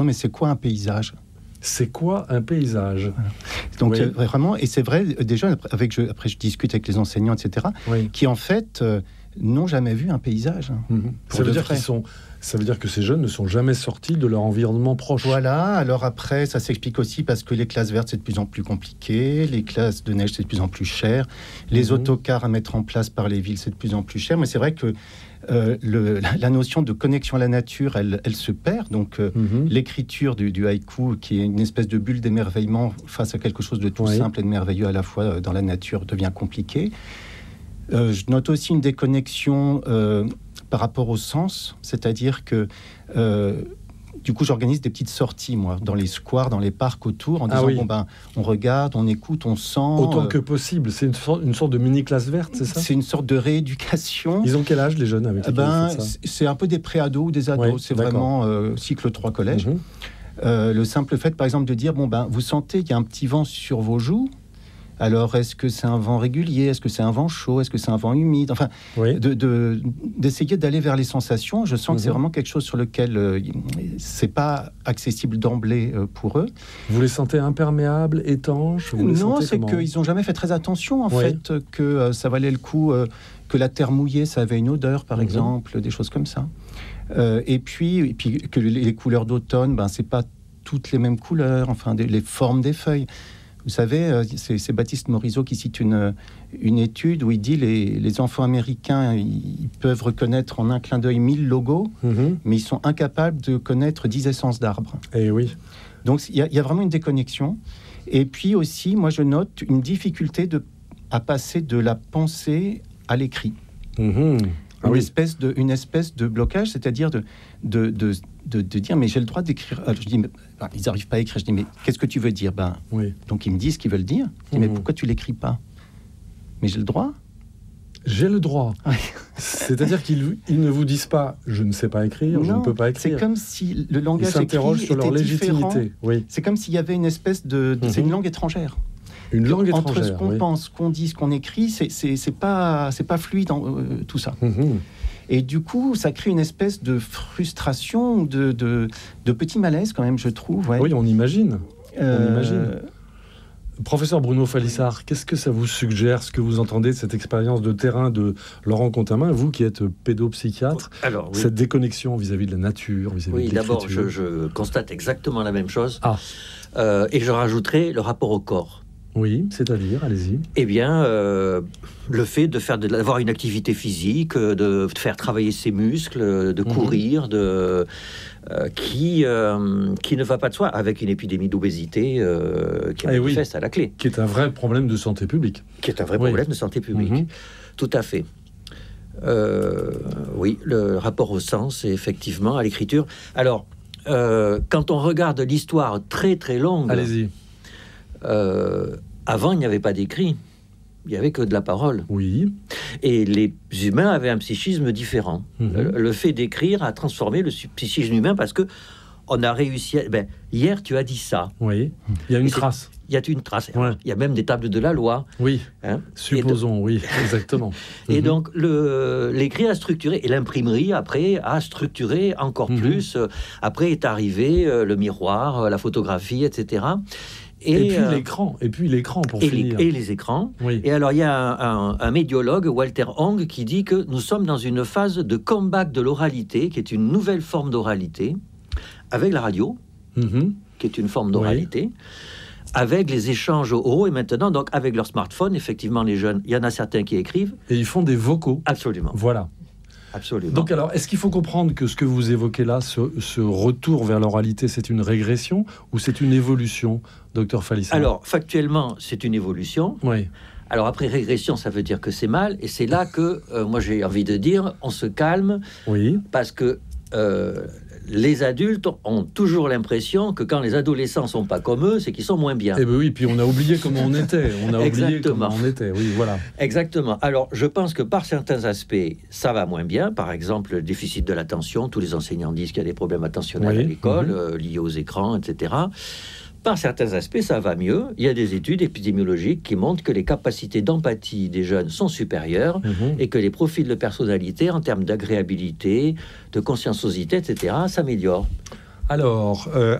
Non, mais c'est quoi un paysage ? C'est quoi un paysage ? Donc Oui. vraiment, et c'est vrai, déjà, après je discute avec les enseignants, etc., Oui. qui en fait n'ont jamais vu un paysage. Ça veut dire ça veut dire que ces jeunes ne sont jamais sortis de leur environnement proche. Voilà, alors après, ça s'explique aussi parce que les classes vertes, c'est de plus en plus compliqué, les classes de neige, c'est de plus en plus cher, les autocars à mettre en place par les villes, c'est de plus en plus cher, mais c'est vrai que la notion de connexion à la nature, elle se perd, donc l'écriture du haïku, qui est une espèce de bulle d'émerveillement face à quelque chose de tout simple et de merveilleux à la fois dans la nature, devient compliqué. Je note aussi une déconnexion par rapport au sens, c'est-à-dire que du coup j'organise des petites sorties moi dans les squares, dans les parcs autour en disant on regarde, on écoute, on sent autant que possible. C'est une sorte de mini classe verte, c'est ça ? C'est une sorte de rééducation. Ils ont quel âge les jeunes avec lesquels vous faites ça ? C'est un peu des pré-ados ou des ados, c'est vraiment cycle 3 collège. Le simple fait par exemple de dire vous sentez qu'il y a un petit vent sur vos joues. Alors, est-ce que c'est un vent régulier ? Est-ce que c'est un vent chaud ? Est-ce que c'est un vent humide ? Enfin, d'essayer d'aller vers les sensations. Je sens que c'est vraiment quelque chose sur lequel c'est pas accessible d'emblée pour eux. Vous les sentez imperméables, étanches ? Non, c'est qu'ils n'ont jamais fait très attention, en fait, que ça valait le coup, que la terre mouillée, ça avait une odeur, par exemple, des choses comme ça. Et puis que les couleurs d'automne, c'est pas toutes les mêmes couleurs, enfin, les formes des feuilles. Vous savez, c'est Baptiste Morisot qui cite une étude où il dit les enfants américains, ils peuvent reconnaître en un clin d'œil 1000 logos, mais ils sont incapables de connaître 10 essences d'arbres. Et oui. Donc, il y a vraiment une déconnexion. Et puis aussi, moi, je note une difficulté à passer de la pensée à l'écrit. Une espèce de blocage, c'est-à-dire de dire mais j'ai le droit d'écrire. Alors je dis ils n'arrivent pas à écrire. Je dis mais qu'est-ce que tu veux dire ? Donc ils me disent ce qu'ils veulent dire. Je dis mais pourquoi tu l'écris pas ? Mais j'ai le droit. J'ai le droit. C'est-à-dire qu'ils ne vous disent pas je ne sais pas écrire, je ne peux pas écrire. C'est comme si le langage écrit s'interroge sur leur légitimité. C'est comme s'il y avait une espèce de c'est une langue étrangère. Une langue étrangère. Entre ce qu'on pense, ce qu'on dit, ce qu'on écrit, c'est pas fluide tout ça. Et du coup, ça crée une espèce de frustration, de petit malaise quand même, je trouve. Oui, on imagine. Professeur Bruno Falissard, qu'est-ce que ça vous suggère, ce que vous entendez de cette expérience de terrain de Laurent Contamin, vous qui êtes pédopsychiatre, cette déconnexion vis-à-vis de la nature, vis-à-vis de d'abord, l'écriture. je constate exactement la même chose. Et je rajouterai le rapport au corps. Oui, c'est-à-dire, allez-y. Eh bien, le fait d'avoir une activité physique, de faire travailler ses muscles, de courir, qui ne va pas de soi, avec une épidémie d'obésité qui est manifeste à la clé. Qui est un vrai problème de santé publique. Qui est un vrai problème de santé publique, tout à fait. Oui, le rapport au sens et effectivement à l'écriture. Alors, quand on regarde l'histoire très très longue... Allez-y. Avant, il n'y avait pas d'écrit, il n'y avait que de la parole. Oui. Et les humains avaient un psychisme différent. Le fait d'écrire a transformé le psychisme humain parce que on a réussi à... hier, tu as dit ça. Oui, il y a une trace. Il y a une trace. Il y a même des tables de la loi. Oui, supposons, oui, exactement. Et donc, l'écrit a structuré, et l'imprimerie, après, a structuré encore plus. Après est arrivé le miroir, la photographie, etc., et puis l'écran pour finir. Et les écrans. Et alors, il y a un médiologue, Walter Hong, qui dit que nous sommes dans une phase de comeback de l'oralité, qui est une nouvelle forme d'oralité, avec la radio, qui est une forme d'oralité, avec les échanges oraux, et maintenant, donc, avec leur smartphone, effectivement, les jeunes, il y en a certains qui écrivent. Et ils font des vocaux. Absolument. Voilà. Absolument. Donc alors, est-ce qu'il faut comprendre que ce que vous évoquez là, ce retour vers l'oralité, c'est une régression ou c'est une évolution, docteur Falissard ? Alors, factuellement, c'est une évolution. Oui. Alors après, régression, ça veut dire que c'est mal. Et c'est là que, moi, j'ai envie de dire, on se calme. Oui. Parce que les adultes ont toujours l'impression que quand les adolescents sont pas comme eux, c'est qu'ils sont moins bien. Eh bien oui, puis on a oublié comment on était. Oui, voilà. Exactement. Alors, je pense que par certains aspects, ça va moins bien. Par exemple, le déficit de l'attention. Tous les enseignants disent qu'il y a des problèmes attentionnels à l'école, liés aux écrans, etc. Par certains aspects, ça va mieux. Il y a des études épidémiologiques qui montrent que les capacités d'empathie des jeunes sont supérieures et que les profils de personnalité, en termes d'agréabilité, de conscienciosité, etc., s'améliorent. Alors,